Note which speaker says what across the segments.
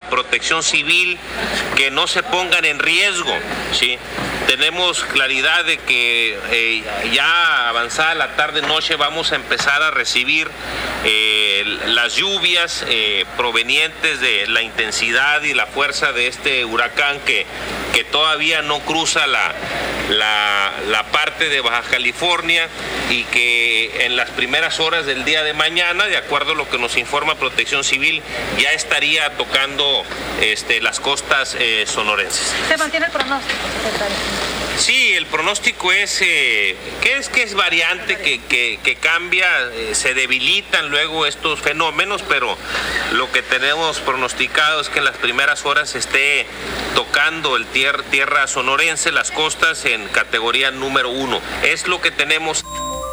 Speaker 1: Protección Civil que no se pongan en riesgo, ¿sí? Tenemos claridad de que ya avanzada la tarde-noche vamos a empezar a recibir las lluvias provenientes de la intensidad y la fuerza de este huracán que todavía no cruza la parte de Baja California y que en las primeras horas del día de mañana, de acuerdo a lo que nos informa Protección Civil, ya estaría tocando las costas sonorenses.
Speaker 2: ¿Se mantiene el pronóstico, secretario?
Speaker 1: Sí, el pronóstico es que es variante, que cambia, se debilitan luego estos fenómenos, pero lo que tenemos pronosticado es que en las primeras horas esté tocando el tierra sonorense, las costas en categoría número 1. Es lo que tenemos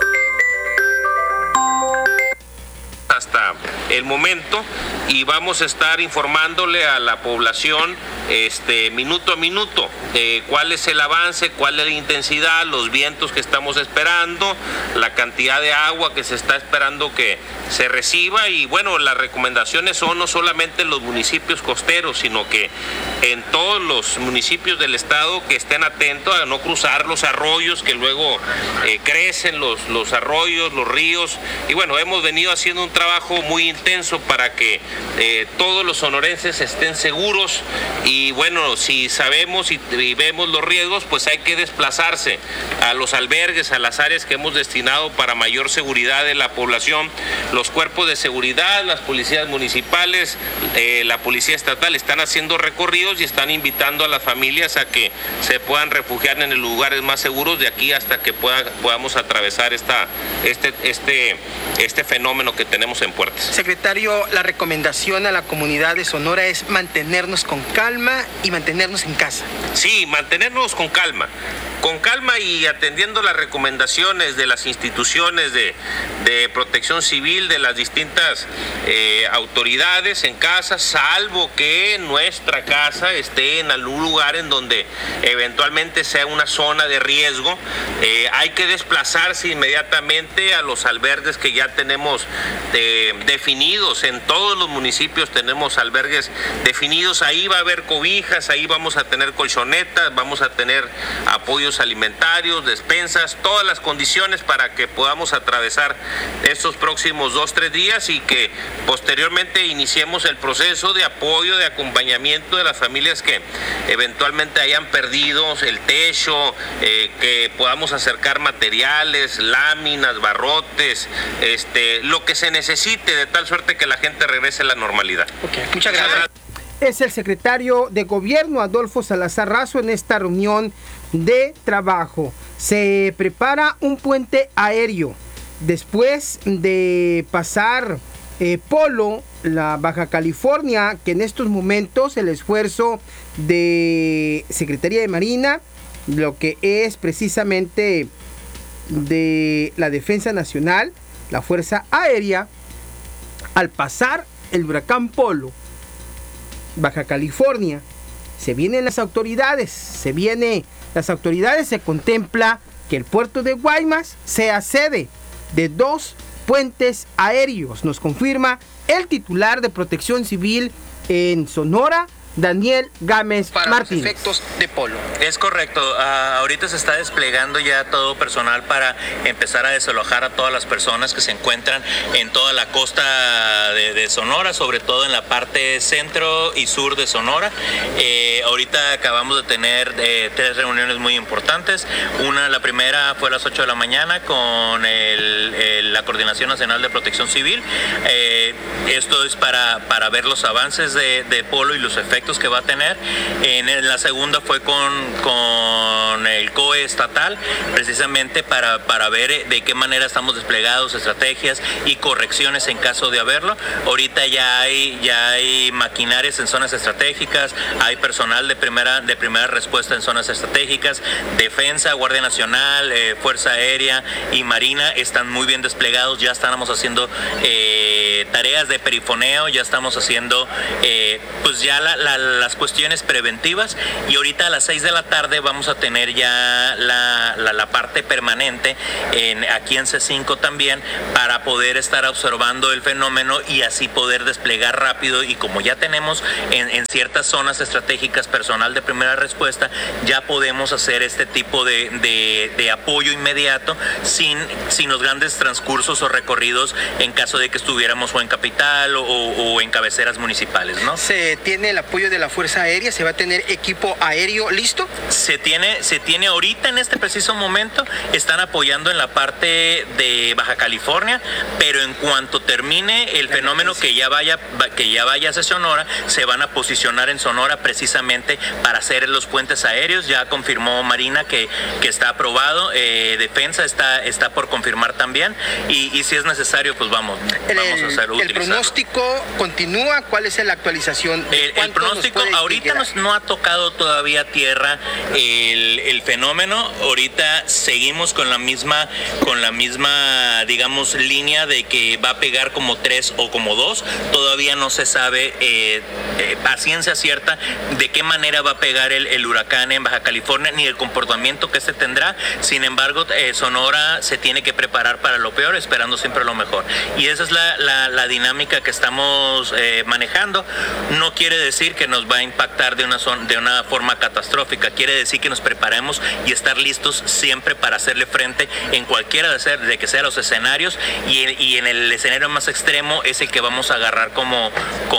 Speaker 1: hasta el momento y vamos a estar informándole a la población minuto a minuto cuál es el avance, cuál es la intensidad, los vientos que estamos esperando, la cantidad de agua que se está esperando que se reciba y bueno, las recomendaciones son no solamente en los municipios costeros, sino que en todos los municipios del estado que estén atentos a no cruzar los arroyos que luego crecen los arroyos, los ríos y bueno, hemos venido haciendo un trabajo muy intenso para que todos los sonorenses estén seguros y bueno, si sabemos y vemos los riesgos, pues hay que desplazarse a los albergues, a las áreas que hemos destinado para mayor seguridad de la población. Los cuerpos de seguridad, las policías municipales, la policía estatal están haciendo recorridos y están invitando a las familias a que se puedan refugiar en los lugares más seguros de aquí hasta que podamos atravesar este fenómeno que tenemos en puertas.
Speaker 3: Secretario, la recomendación a la comunidad de Sonora es mantenernos con calma y mantenernos en casa.
Speaker 1: Sí, mantenernos con calma y atendiendo las recomendaciones de las instituciones de protección civil, de las distintas autoridades en casa, salvo que nuestra casa esté en algún lugar en donde eventualmente sea una zona de riesgo. Hay que desplazarse inmediatamente a los albergues que ya tenemos definidos. En todos los municipios tenemos albergues definidos. Ahí va a haber cobijas, ahí vamos a tener colchonetas, vamos a tener apoyos alimentarios, despensas, todas las condiciones para que podamos atravesar estos próximos 2-3 días y que posteriormente iniciemos el proceso de apoyo, de acompañamiento de las familias que eventualmente hayan perdido el techo, que podamos acercar materiales, láminas, barrotes, lo que se necesite de tal suerte que la gente regrese a la normalidad.
Speaker 3: Okay, muchas gracias. Es el secretario de Gobierno, Adolfo Salazar Razo, en esta reunión de trabajo. Se prepara un puente aéreo después de pasar Polo, la Baja California, que en estos momentos el esfuerzo de Secretaría de Marina, lo que es precisamente de la Defensa Nacional, la Fuerza Aérea, al pasar el huracán Polo, Baja California, se contempla que el puerto de Guaymas sea sede de 2 puentes aéreos, nos confirma el titular de Protección Civil en Sonora, Daniel Gámez
Speaker 4: para
Speaker 3: Martínez.
Speaker 4: Los efectos de Polo.
Speaker 5: Es correcto. Ahorita se está desplegando ya todo personal para empezar a desalojar a todas las personas que se encuentran en toda la costa de Sonora, sobre todo en la parte centro y sur de Sonora. Ahorita acabamos de tener 3 reuniones muy importantes. La primera fue a las 8 de la mañana con la Coordinación Nacional de Protección Civil. Esto es para ver los avances de Polo y los efectos que va a tener. En la segunda fue con el COE estatal, precisamente para ver de qué manera estamos desplegados, estrategias y correcciones en caso de haberlo. Ahorita ya hay maquinarias en zonas estratégicas, hay personal de primera respuesta en zonas estratégicas, Defensa, Guardia Nacional, Fuerza Aérea y Marina están muy bien desplegados. Ya estamos haciendo tareas de perifoneo, ya estamos haciendo pues ya las cuestiones preventivas, y ahorita a las 6 de la tarde vamos a tener ya la parte permanente aquí en C5 también, para poder estar observando el fenómeno y así poder desplegar rápido, y como ya tenemos en ciertas zonas estratégicas personal de primera respuesta, ya podemos hacer este tipo de apoyo inmediato sin los grandes transcursos o recorridos en caso de que estuviéramos o en capital o en cabeceras municipales, ¿no?
Speaker 3: ¿Se tiene el apoyo de la Fuerza Aérea? ¿Se va a tener equipo aéreo listo?
Speaker 5: Se tiene ahorita en este preciso momento, están apoyando en la parte de Baja California, pero en cuanto termine el fenómeno que ya vaya hacia Sonora, se van a posicionar en Sonora precisamente para hacer los puentes aéreos. Ya confirmó Marina que está aprobado, Defensa está por confirmar también, y si es necesario, pues vamos a utilizarlo.
Speaker 3: ¿El pronóstico continúa? ¿Cuál es la actualización?
Speaker 5: El pronóstico ahorita no ha tocado todavía tierra el fenómeno. Ahorita seguimos con la misma digamos línea de que va a pegar como 3 o como 2. Todavía no se sabe a ciencia cierta de qué manera va a pegar el huracán en Baja California, ni el comportamiento que tendrá. Sin embargo, Sonora se tiene que preparar para lo peor, esperando siempre lo mejor, y esa es la dinámica que estamos manejando. No quiere decir que nos va a impactar de una forma catastrófica, quiere decir que nos preparemos y estar listos siempre para hacerle frente en cualquiera de que sean los escenarios, y en el escenario más extremo es el que vamos a agarrar como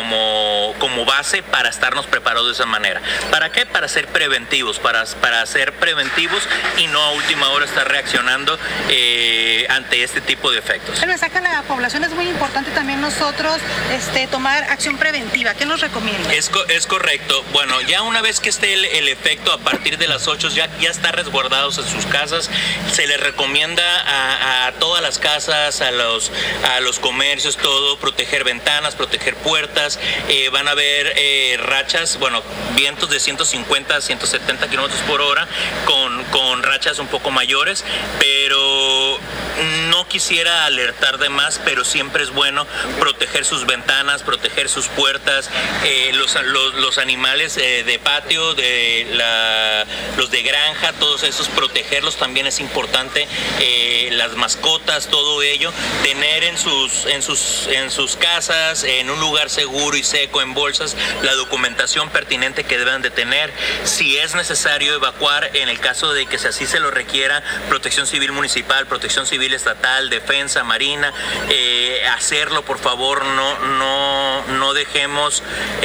Speaker 5: base para estarnos preparados de esa manera. ¿Para qué? Para ser preventivos, para ser preventivos y no a última hora estar reaccionando ante este tipo de efectos.
Speaker 2: El mensaje a la población es muy importante también nosotros tomar acción preventiva. ¿Qué nos recomienda?
Speaker 5: Es correcto. Bueno, ya una vez que esté el efecto, a partir de las 8 ya estar resguardados en sus casas. Se les recomienda a todas las casas, a los comercios, todo, proteger ventanas, proteger puertas. Van a haber rachas, vientos de 150 a 170 kilómetros por hora con rachas un poco mayores, pero no quisiera alertar de más, pero siempre es bueno proteger sus ventanas, proteger sus puertas, los animales de patio, los de granja, todos esos, protegerlos también es importante, las mascotas, todo ello, tener en sus casas, en un lugar seguro y seco, en bolsas, la documentación pertinente que deben de tener. Si es necesario evacuar, en el caso de que así se lo requiera, Protección Civil Municipal, Protección Civil Estatal, Defensa, Marina, hacerlo, por favor, no dejemos,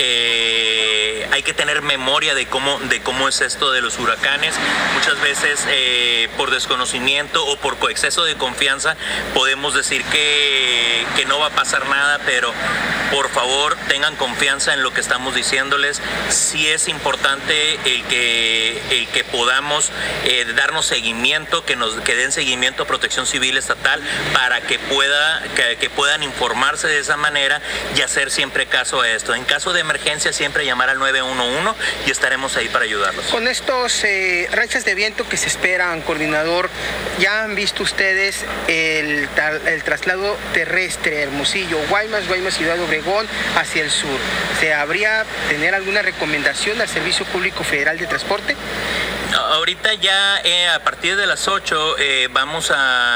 Speaker 5: hay que tener memoria de cómo es esto de los huracanes. Muchas veces por desconocimiento o por exceso de confianza podemos decir que no va a pasar nada, pero por favor tengan confianza en lo que estamos diciéndoles. Sí es importante el que podamos darnos seguimiento, que den seguimiento a Protección Civil Estatal para que puedan informarse de esa manera y hacer siempre caso a esto. En caso de emergencia, siempre llamar al 911 y estaremos ahí para ayudarlos.
Speaker 3: Con estos rachas de viento que se esperan, coordinador, ¿ya han visto ustedes el traslado terrestre Hermosillo, Guaymas, Ciudad Obregón hacia el sur? ¿Se habría tener alguna recomendación al Servicio Público Federal de Transporte?
Speaker 5: Ahorita ya a partir de las 8 vamos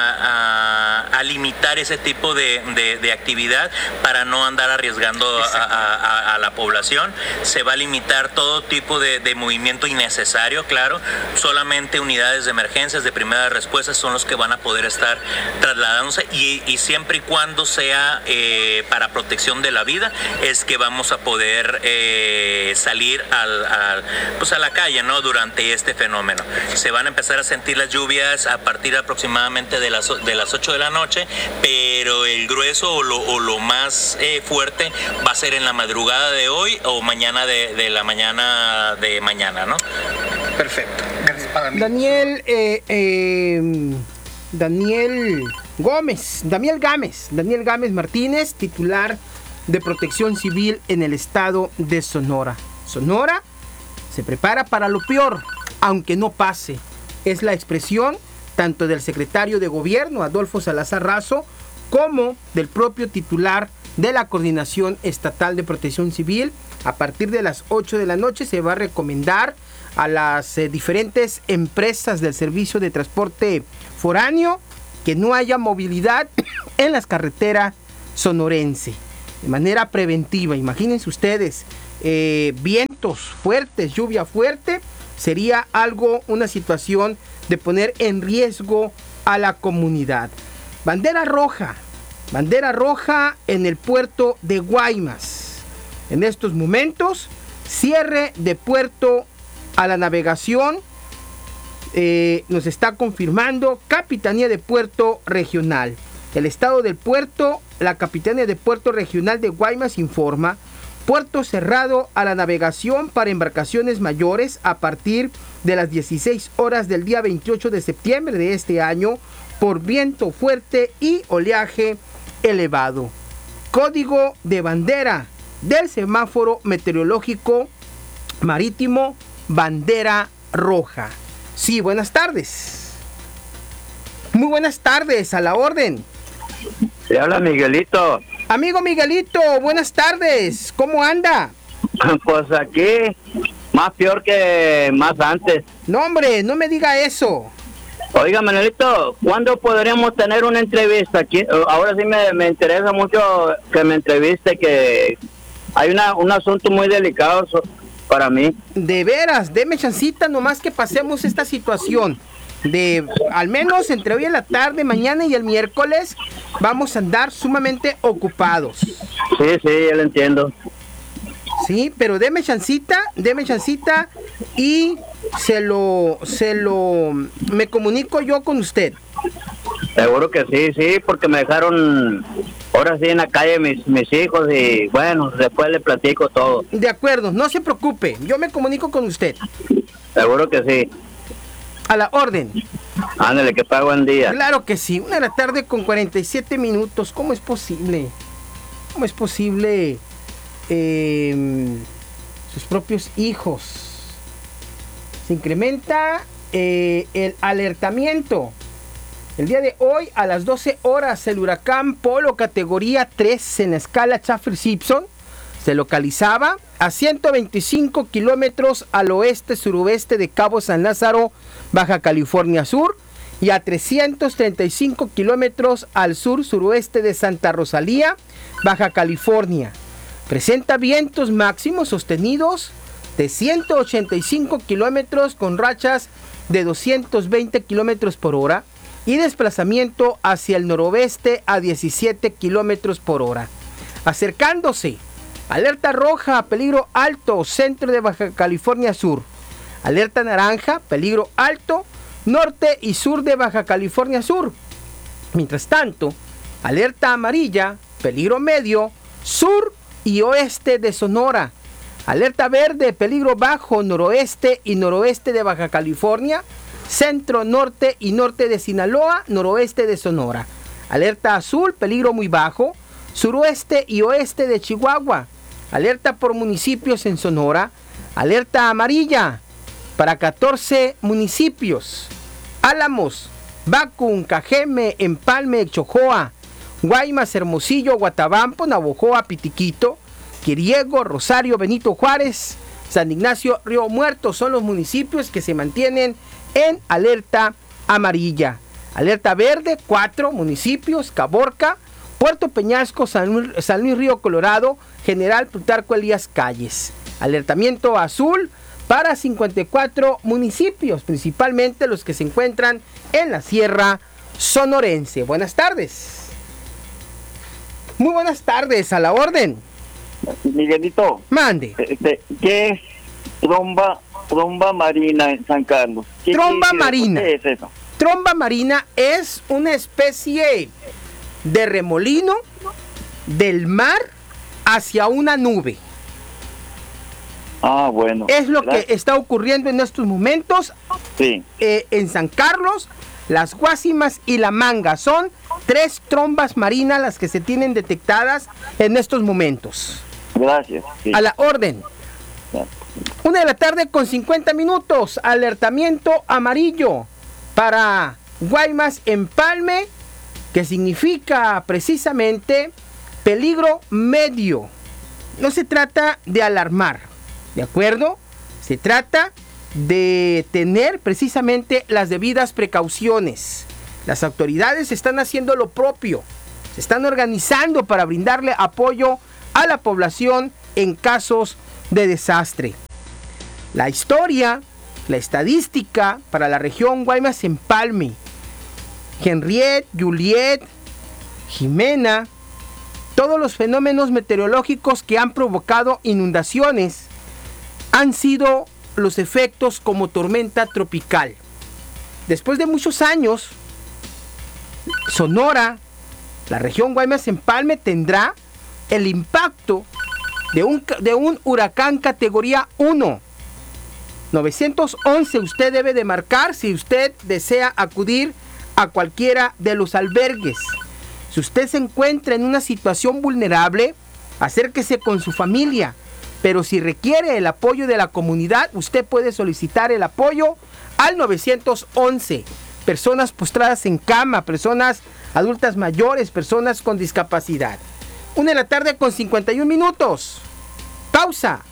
Speaker 5: a limitar ese tipo de actividad para no andar arriesgando a la población. Se va a limitar todo tipo de movimiento innecesario, claro. Solamente unidades de emergencias de primera respuesta son los que van a poder estar trasladándose, y siempre y cuando sea para protección de la vida es que vamos a poder salir a la calle, ¿no? Durante este fenómeno. Se van a empezar a sentir las lluvias a partir aproximadamente de las 8 de la noche, pero el grueso o lo más fuerte va a ser en la madrugada de hoy o mañana de la mañana de mañana, ¿no?
Speaker 3: Perfecto. Daniel Gámez Martínez, titular de Protección Civil en el estado de Sonora. Sonora se prepara para lo peor, aunque no pase. Es la expresión tanto del secretario de Gobierno, Adolfo Salazar Razo, como del propio titular de la Coordinación Estatal de Protección Civil. A partir de las 8 de la noche se va a recomendar a las diferentes empresas del servicio de transporte foráneo que no haya movilidad en las carreteras sonorense. De manera preventiva, imagínense ustedes, vientos fuertes, lluvia fuerte, sería una situación de poner en riesgo a la comunidad. Bandera roja en el puerto de Guaymas. En estos momentos, cierre de puerto a la navegación, nos está confirmando Capitanía de Puerto Regional. El estado del puerto, la Capitanía de Puerto Regional de Guaymas informa: puerto cerrado a la navegación para embarcaciones mayores a partir de las 16 horas del día 28 de septiembre de este año por viento fuerte y oleaje elevado. Código de bandera del semáforo meteorológico marítimo, bandera roja. Sí, buenas tardes. Muy buenas tardes, a la orden.
Speaker 4: Se habla Miguelito.
Speaker 3: Amigo Miguelito, buenas tardes. ¿Cómo anda?
Speaker 4: Pues aquí, más peor que más antes.
Speaker 3: No, hombre, no me diga eso.
Speaker 4: Oiga, Manuelito, ¿cuándo podríamos tener una entrevista? Aquí, ahora sí me interesa mucho que me entreviste, que hay un asunto muy delicado para mí.
Speaker 3: De veras, deme chancita nomás que pasemos esta situación. Al menos entre hoy en la tarde, mañana y el miércoles vamos a andar sumamente ocupados.
Speaker 4: Sí, ya lo entiendo.
Speaker 3: Sí, pero deme chancita y me comunico yo con usted.
Speaker 4: Seguro que sí, porque me dejaron ahora sí en la calle mis hijos y bueno, después le platico todo.
Speaker 3: De acuerdo, no se preocupe, yo me comunico con usted.
Speaker 4: Seguro que sí.
Speaker 3: A la orden.
Speaker 4: Ándale, que pague buen día.
Speaker 3: Claro que sí, 1 de la tarde con 47 minutos. ¿Cómo es posible? ¿Cómo es posible sus propios hijos? Se incrementa el alertamiento. El día de hoy a las 12 horas el huracán Polo categoría 3 en la escala Saffir-Simpson se localizaba a 125 kilómetros al oeste-suroeste de Cabo San Lázaro, Baja California Sur, y a 335 kilómetros al sur-suroeste de Santa Rosalía, Baja California. Presenta vientos máximos sostenidos de 185 kilómetros con rachas de 220 kilómetros por hora y desplazamiento hacia el noroeste a 17 kilómetros por hora. Acercándose. Alerta roja, peligro alto, centro de Baja California Sur. Alerta naranja, peligro alto, norte y sur de Baja California Sur. Mientras tanto, alerta amarilla, peligro medio, sur y oeste de Sonora. Alerta verde, peligro bajo, noroeste y noroeste de Baja California, centro, norte y norte de Sinaloa, noroeste de Sonora. Alerta azul, peligro muy bajo, suroeste y oeste de Chihuahua. Alerta por municipios en Sonora. Alerta amarilla para 14 municipios: Álamos, Bacún, Cajeme, Empalme, Chojoa, Guaymas, Hermosillo, Guatabampo, Navojoa, Pitiquito, Quiriego, Rosario, Benito Juárez, San Ignacio, Río Muerto. Son los municipios que se mantienen en alerta amarilla. Alerta verde, 4 municipios: Caborca, Puerto Peñasco, San Luis Río Colorado, General Plutarco Elías Calles. Alertamiento azul para 54 municipios, principalmente los que se encuentran en la Sierra Sonorense. Buenas tardes. Muy buenas tardes, a la orden.
Speaker 6: Miguelito.
Speaker 3: Mande.
Speaker 6: ¿Qué es tromba marina en San Carlos?
Speaker 3: Tromba marina.
Speaker 6: ¿Qué es eso?
Speaker 3: Tromba marina es una especie de remolino del mar hacia una nube.
Speaker 6: Ah, bueno.
Speaker 3: Es lo que está ocurriendo en estos momentos.
Speaker 6: Sí.
Speaker 3: En San Carlos, Las Guásimas y La Manga. Son 3 trombas marinas las que se tienen detectadas en estos momentos.
Speaker 6: Gracias. Sí.
Speaker 3: A la orden. 1 de la tarde con 50 minutos. Alertamiento amarillo para Guaymas, Empalme, que significa precisamente Peligro medio. No se trata de alarmar, ¿de acuerdo? Se trata de tener precisamente las debidas precauciones. Las autoridades están haciendo lo propio. Se están organizando para brindarle apoyo a la población en casos de desastre. La historia, la estadística para la región Guaymas-Empalme, Henriette, Juliet, Jimena, todos los fenómenos meteorológicos que han provocado inundaciones han sido los efectos como tormenta tropical. Después de muchos años, Sonora, la región Guaymas-Empalme, tendrá el impacto de un huracán categoría 1. 911 usted debe de marcar si usted desea acudir a cualquiera de los albergues. Si usted se encuentra en una situación vulnerable, acérquese con su familia. Pero si requiere el apoyo de la comunidad, usted puede solicitar el apoyo al 911. Personas postradas en cama, personas adultas mayores, personas con discapacidad. 1:51 p.m. Pausa